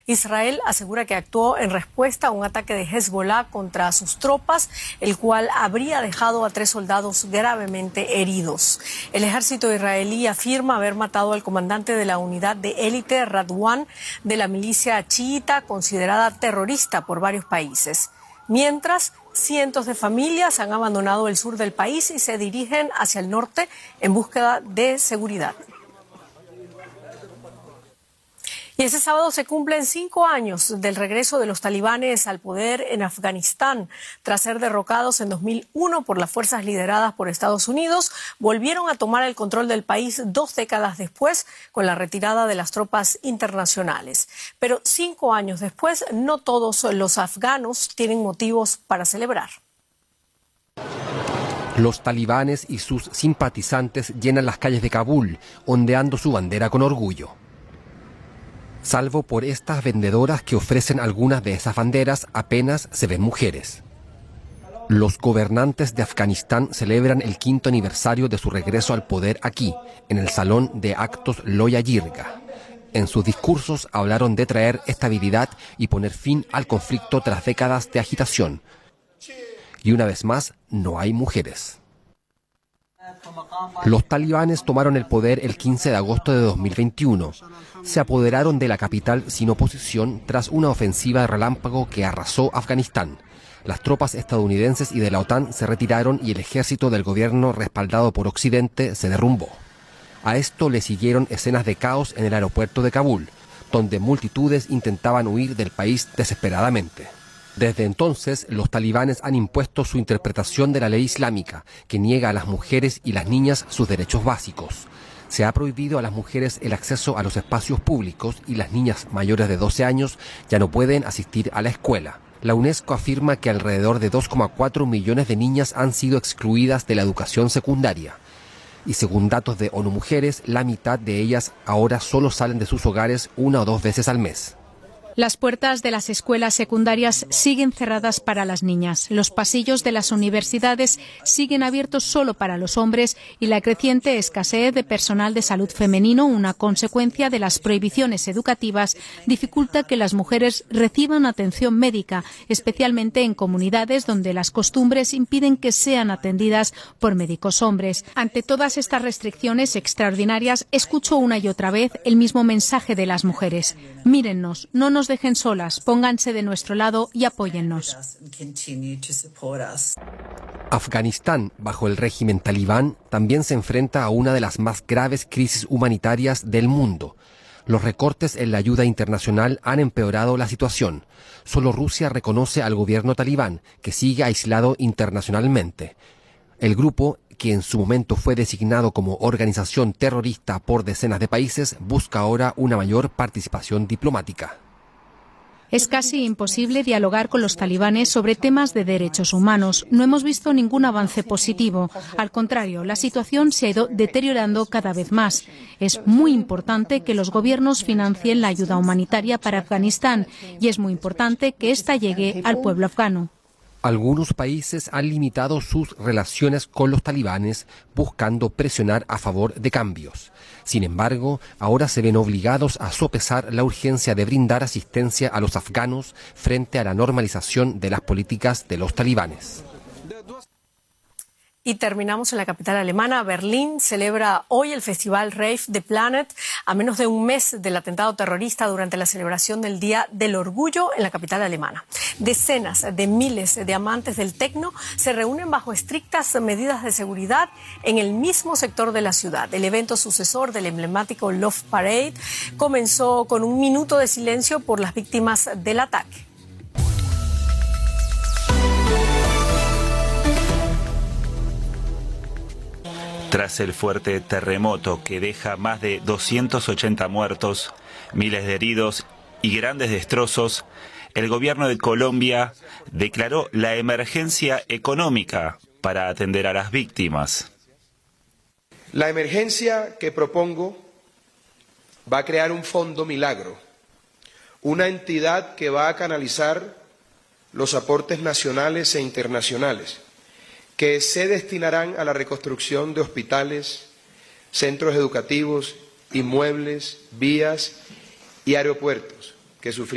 Israel asegura que actuó en respuesta a un ataque de Hezbollah contra sus tropas, el cual habría dejado a 3 soldados gravemente heridos. El ejército israelí afirma haber matado al comandante de la unidad de élite Radwan de la milicia chiita, considerada terrorista por varios países. Mientras, cientos de familias han abandonado el sur del país y se dirigen hacia el norte en búsqueda de seguridad. Y ese sábado se cumplen 5 años del regreso de los talibanes al poder en Afganistán. Tras ser derrocados en 2001 por las fuerzas lideradas por Estados Unidos, volvieron a tomar el control del país 2 décadas después con la retirada de las tropas internacionales. Pero 5 años después, no todos los afganos tienen motivos para celebrar. Los talibanes y sus simpatizantes llenan las calles de Kabul, ondeando su bandera con orgullo. Salvo por estas vendedoras que ofrecen algunas de esas banderas, apenas se ven mujeres. Los gobernantes de Afganistán celebran el 5º aniversario de su regreso al poder aquí, en el Salón de Actos Loya Jirga. En sus discursos hablaron de traer estabilidad y poner fin al conflicto tras décadas de agitación. Y una vez más, no hay mujeres. Los talibanes tomaron el poder el 15 de agosto de 2021. Se apoderaron de la capital sin oposición tras una ofensiva de relámpago que arrasó Afganistán. Las tropas estadounidenses y de la OTAN se retiraron y el ejército del gobierno, respaldado por Occidente, se derrumbó. A esto le siguieron escenas de caos en el aeropuerto de Kabul, donde multitudes intentaban huir del país desesperadamente. Desde entonces, los talibanes han impuesto su interpretación de la ley islámica, que niega a las mujeres y las niñas sus derechos básicos. Se ha prohibido a las mujeres el acceso a los espacios públicos y las niñas mayores de 12 años ya no pueden asistir a la escuela. La UNESCO afirma que alrededor de 2,4 millones de niñas han sido excluidas de la educación secundaria. Y según datos de ONU Mujeres, la mitad de ellas ahora solo salen de sus hogares 1 o 2 veces al mes. Las puertas de las escuelas secundarias siguen cerradas para las niñas. Los pasillos de las universidades siguen abiertos solo para los hombres y la creciente escasez de personal de salud femenino, una consecuencia de las prohibiciones educativas, dificulta que las mujeres reciban atención médica, especialmente en comunidades donde las costumbres impiden que sean atendidas por médicos hombres. Ante todas estas restricciones extraordinarias, escucho una y otra vez el mismo mensaje de las mujeres. Mírennos, no nos dejen solas, pónganse de nuestro lado y apóyennos. Afganistán, bajo el régimen talibán, también se enfrenta a una de las más graves crisis humanitarias del mundo. Los recortes en la ayuda internacional han empeorado la situación. Solo Rusia reconoce al gobierno talibán, que sigue aislado internacionalmente. El grupo, que en su momento fue designado como organización terrorista por decenas de países, busca ahora una mayor participación diplomática. Es casi imposible dialogar con los talibanes sobre temas de derechos humanos. No hemos visto ningún avance positivo. Al contrario, la situación se ha ido deteriorando cada vez más. Es muy importante que los gobiernos financien la ayuda humanitaria para Afganistán y es muy importante que ésta llegue al pueblo afgano. Algunos países han limitado sus relaciones con los talibanes buscando presionar a favor de cambios. Sin embargo, ahora se ven obligados a sopesar la urgencia de brindar asistencia a los afganos frente a la normalización de las políticas de los talibanes. Y terminamos en la capital alemana. Berlín celebra hoy el festival Rave the Planet a menos de un mes del atentado terrorista durante la celebración del Día del Orgullo en la capital alemana. Decenas de miles de amantes del techno se reúnen bajo estrictas medidas de seguridad en el mismo sector de la ciudad. El evento sucesor del emblemático Love Parade comenzó con un minuto de silencio por las víctimas del ataque. Tras el fuerte terremoto que deja más de 280 muertos, miles de heridos y grandes destrozos, el gobierno de Colombia declaró la emergencia económica para atender a las víctimas. La emergencia que propongo va a crear un fondo milagro, una entidad que va a canalizar los aportes nacionales e internacionales, que se destinarán a la reconstrucción de hospitales, centros educativos, inmuebles, vías y aeropuertos que sufrieron